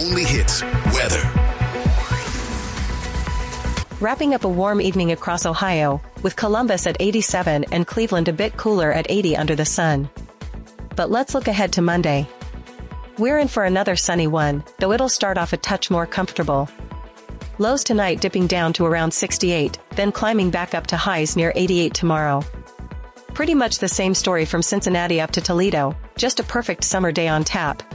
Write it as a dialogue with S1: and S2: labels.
S1: only hits, weather.
S2: Wrapping up a warm evening across Ohio, with Columbus at 87 and Cleveland a bit cooler at 80 under the sun. But let's look ahead to Monday. We're in for another sunny one, though it'll start off a touch more comfortable. Lows tonight dipping down to around 68, then climbing back up to highs near 88 tomorrow. Pretty much the same story from Cincinnati up to Toledo, just a perfect summer day on tap,